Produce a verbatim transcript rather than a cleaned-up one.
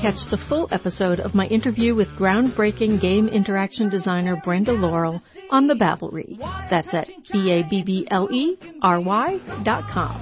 catch the full episode of my interview with groundbreaking game interaction designer Brenda Laurel on the Babblery. That's at B A B B L E R Y dot com.